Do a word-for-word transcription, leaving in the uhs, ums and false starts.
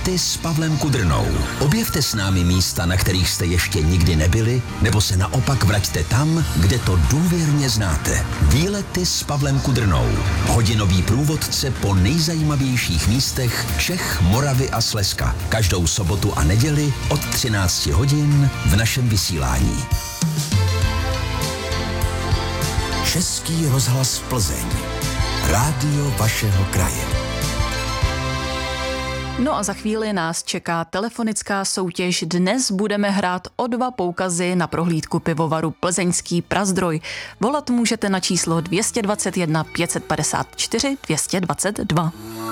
Výlety s Pavlem Kudrnou. Objevte s námi místa, na kterých jste ještě nikdy nebyli, nebo se naopak vraťte tam, kde to důvěrně znáte. Výlety s Pavlem Kudrnou. Hodinový průvodce po nejzajímavějších místech Čech, Moravy a Slezska. Každou sobotu a neděli od třinácti hodin v našem vysílání. Český rozhlas Plzeň. Rádio vašeho kraje. No a za chvíli nás čeká telefonická soutěž. Dnes budeme hrát o dva poukazy na prohlídku pivovaru Plzeňský Prazdroj. Volat můžete na číslo dvě dvacet jedna pět set padesát čtyři dvě dvacet dva.